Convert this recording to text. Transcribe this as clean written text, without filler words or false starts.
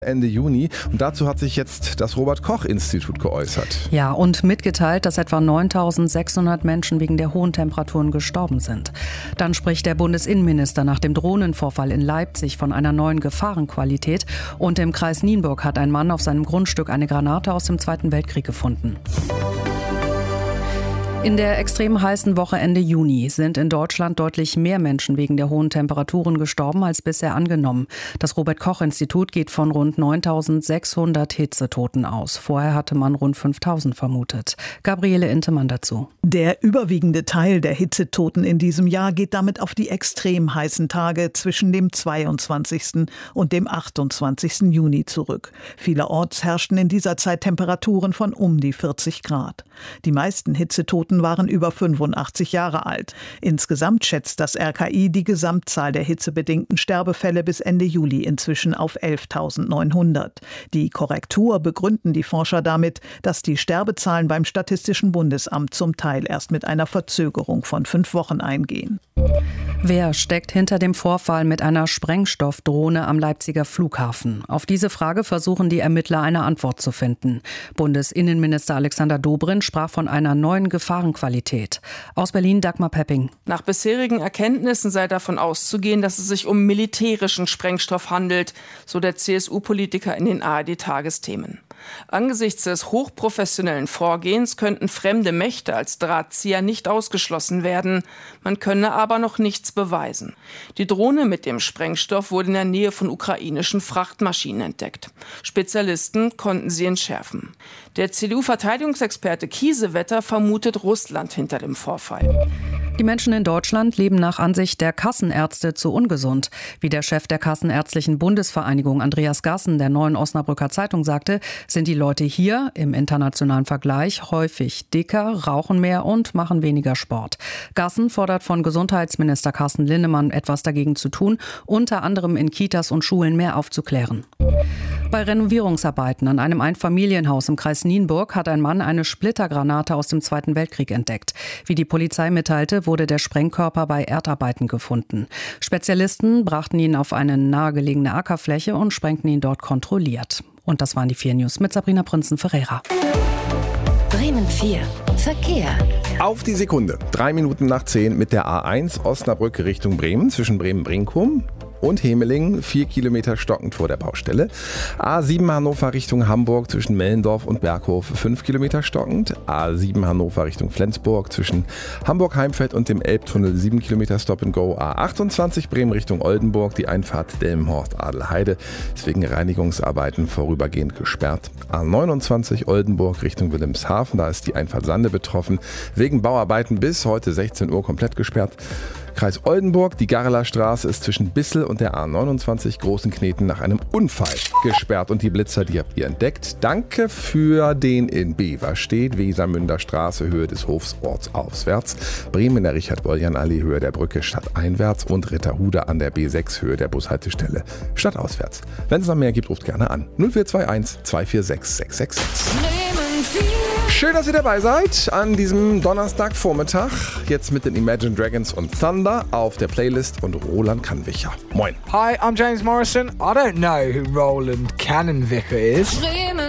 Ende Juni. Und dazu hat sich jetzt das Robert-Koch-Institut geäußert. Ja, und mitgeteilt, dass etwa 9.600 Menschen wegen der hohen Temperaturen gestorben sind. Dann spricht der Bundesinnenminister nach dem Drohnenvorfall in Leipzig von einer neuen Gefahrenqualität. Und im Kreis Nienburg hat ein Mann auf seinem Grundstück eine Granate aus dem Zweiten Weltkrieg gefunden. In der extrem heißen Woche Ende Juni sind in Deutschland deutlich mehr Menschen wegen der hohen Temperaturen gestorben als bisher angenommen. Das Robert-Koch-Institut geht von rund 9.600 Hitzetoten aus. Vorher hatte man rund 5.000 vermutet. Gabriele Intemann dazu. Der überwiegende Teil der Hitzetoten in diesem Jahr geht damit auf die extrem heißen Tage zwischen dem 22. und dem 28. Juni zurück. Vielerorts herrschten in dieser Zeit Temperaturen von um die 40 Grad. Die meisten Hitzetoten waren über 85 Jahre alt. Insgesamt schätzt das RKI die Gesamtzahl der hitzebedingten Sterbefälle bis Ende Juli inzwischen auf 11.900. Die Korrektur begründen die Forscher damit, dass die Sterbezahlen beim Statistischen Bundesamt zum Teil erst mit einer Verzögerung von 5 Wochen eingehen. Wer steckt hinter dem Vorfall mit einer Sprengstoffdrohne am Leipziger Flughafen? Auf diese Frage versuchen die Ermittler eine Antwort zu finden. Bundesinnenminister Alexander Dobrindt sprach von einer neuen Gefahrenqualität. Aus Berlin Dagmar Pepping. Nach bisherigen Erkenntnissen sei davon auszugehen, dass es sich um militärischen Sprengstoff handelt, so der CSU-Politiker in den ARD-Tagesthemen. Angesichts des hochprofessionellen Vorgehens könnten fremde Mächte als Drahtzieher nicht ausgeschlossen werden. Man könne aber noch nichts beweisen. Die Drohne mit dem Sprengstoff wurde in der Nähe von ukrainischen Frachtmaschinen entdeckt. Spezialisten konnten sie entschärfen. Der CDU-Verteidigungsexperte Kiesewetter vermutet Russland hinter dem Vorfall. Die Menschen in Deutschland leben nach Ansicht der Kassenärzte zu ungesund. Wie der Chef der Kassenärztlichen Bundesvereinigung Andreas Gassen der Neuen Osnabrücker Zeitung sagte, sind die Leute hier im internationalen Vergleich häufig dicker, rauchen mehr und machen weniger Sport. Gassen fordert von Gesundheitsminister Carsten Linnemann etwas dagegen zu tun, unter anderem in Kitas und Schulen mehr aufzuklären. Bei Renovierungsarbeiten an einem Einfamilienhaus im Kreis Nienburg hat ein Mann eine Splittergranate aus dem Zweiten Weltkrieg entdeckt. Wie die Polizei mitteilte, wurde der Sprengkörper bei Erdarbeiten gefunden. Spezialisten brachten ihn auf eine nahegelegene Ackerfläche und sprengten ihn dort kontrolliert. Und das waren die 4 News mit Sabrina Prinzen-Ferreira. Bremen 4. Verkehr. Auf die Sekunde. 3 Minuten nach 10 mit der A1 Osnabrück Richtung Bremen zwischen Bremen-Brinkum und Hemelingen, 4 Kilometer stockend vor der Baustelle. A7 Hannover Richtung Hamburg zwischen Mellendorf und Berghof, 5 Kilometer stockend. A7 Hannover Richtung Flensburg zwischen Hamburg-Heimfeld und dem Elbtunnel, 7 Kilometer Stop and Go. A28 Bremen Richtung Oldenburg, die Einfahrt Delmenhorst-Adelheide ist wegen Reinigungsarbeiten vorübergehend gesperrt. A29 Oldenburg Richtung Wilhelmshaven, da ist die Einfahrt Sande betroffen. Wegen Bauarbeiten bis heute 16 Uhr komplett gesperrt. Kreis Oldenburg, die Garreler Straße ist zwischen Bissel und der A29 Großen Kneten nach einem Unfall gesperrt. Und die Blitzer, die habt ihr entdeckt. Danke für den in Beverstedt, Wesermünder Straße, Höhe des Hofs ortsauswärts. Bremen in der Richard-Boljan-Allee, Höhe der Brücke stadteinwärts und Ritterhude an der B6, Höhe der Bushaltestelle stadtauswärts. Wenn es noch mehr gibt, ruft gerne an. 0421 246 666. Schön, dass ihr dabei seid an diesem Donnerstagvormittag. Jetzt mit den Imagine Dragons und Thunder auf der Playlist und Roland Kannwicher. Moin. Hi, I'm James Morrison. I don't know who Roland Kannenwicher is.